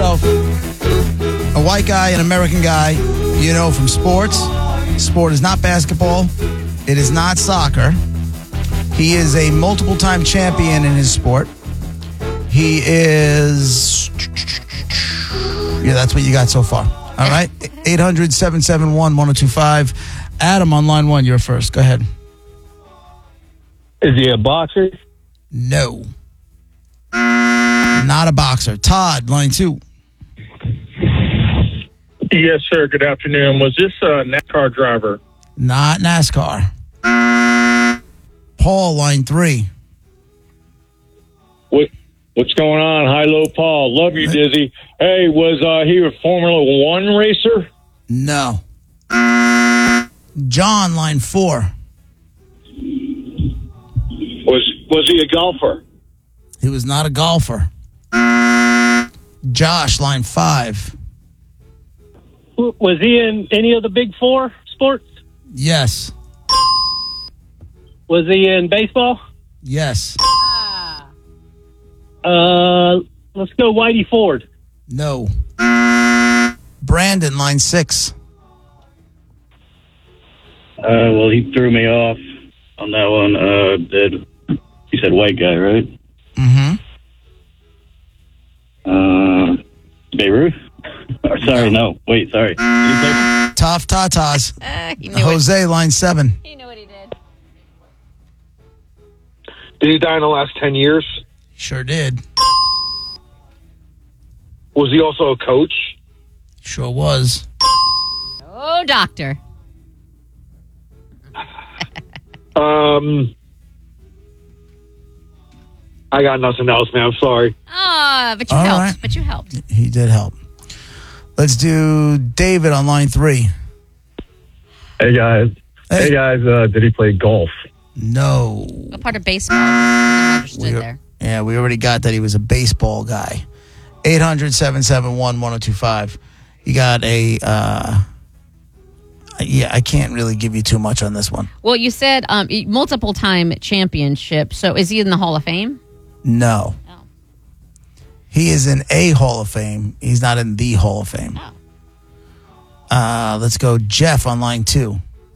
So, a white guy, an American guy, you know, from sports. Sport is not basketball. It is not soccer. He is a multiple-time champion in his sport. He is... Yeah, that's what you got so far. All right? 800-771-1025. Adam on line 1, you're first. Go ahead. Is he a boxer? No. Not a boxer. Todd, line 2. Yes, sir. Good afternoon. Was this a NASCAR driver? Not NASCAR. Paul, line 3. What's going on? Hi-Low Paul. Love you, Dizzy. Hey, was he a Formula One racer? No. John, line 4. Was he a golfer? He was not a golfer. Josh, line 5. Was he in any of the big four sports? Yes. Was he in baseball? Yes. Let's go Whitey Ford. No. Brandon, line 6. Well, he threw me off on that one. You said white guy, right? Mm-hmm. Beirut? Sorry, no. Wait, sorry. Tough Tatas. Jose, line 7. He knew what he did. Did he die in the last 10 years? Sure did. Was he also a coach? Sure was. Oh, doctor. I got nothing else, man. I'm sorry. But you All helped. right. But you helped. He did help. Let's do David on line 3. Hey, guys. Hey. Did he play golf? No. What part of baseball? I understood there. Yeah, we already got that he was a baseball guy. 800-771-1025. You got a... yeah, I can't really give you too much on this one. Well, you said multiple-time championship. So is he in the Hall of Fame? No. Oh. He is in a Hall of Fame. He's not in the Hall of Fame. Oh. Let's go Jeff on line 2.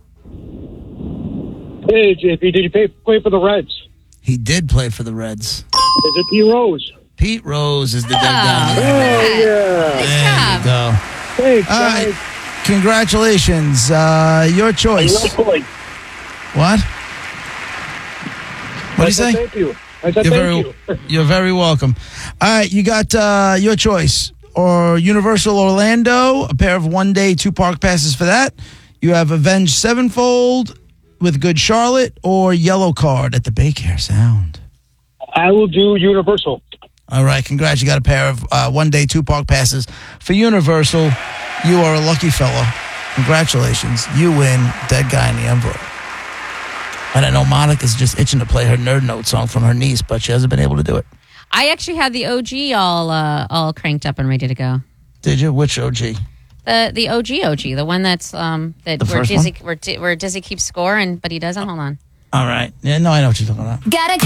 Hey, JP, did you play for the Reds? He did play for the Reds. Is it Pete Rose? Pete Rose is the dead guy. yeah. There you go. Thanks, All guys. right. Congratulations. Your choice. What? What do you say? Thank you. I said You're thank you. You're very welcome. All right, you got your choice. Or Universal Orlando, a pair of one-day, 2 park passes for that. You have Avenged Sevenfold with Good Charlotte or Yellow Card at the Baycare Sound. I will do Universal. All right, congrats. You got a pair of one-day, 2 park passes for Universal. You are a lucky fellow. Congratulations. You win Dead Guy in the Envelope. And I know Monica's just itching to play her Nerd Note song from her niece, but she hasn't been able to do it. I actually had the OG all cranked up and ready to go. Did you? Which OG? The OG, the one that's first where Dizzy keeps score, but he doesn't. Hold on. All right. Yeah, no, I know what you're talking about. Gotta